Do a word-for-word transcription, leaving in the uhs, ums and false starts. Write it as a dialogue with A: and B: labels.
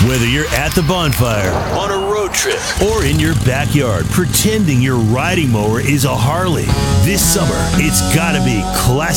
A: Whether you're at the bonfire, on a road trip, or in your backyard pretending your riding mower is a Harley, this summer it's gotta be classic.